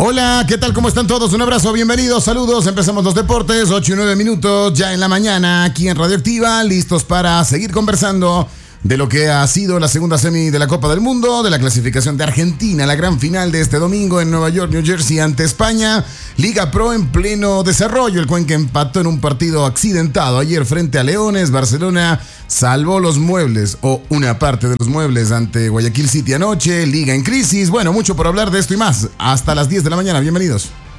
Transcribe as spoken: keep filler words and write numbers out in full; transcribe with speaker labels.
Speaker 1: Hola, ¿qué tal? ¿Cómo están todos? Un abrazo, bienvenidos, saludos. Empezamos los deportes, ocho y nueve minutos ya en la mañana aquí en Radioactiva, listos para seguir conversando de lo que ha sido la segunda semi de la Copa del Mundo, de la clasificación de Argentina, la gran final de este domingo en Nueva York, New Jersey ante España. Liga Pro en pleno desarrollo. El Cuenca empató en un partido accidentado ayer frente a Leones. Barcelona salvó los muebles o una parte de los muebles ante Guayaquil City anoche. Liga en crisis. Bueno, mucho por hablar de esto y más. Hasta las diez de la mañana. Bienvenidos.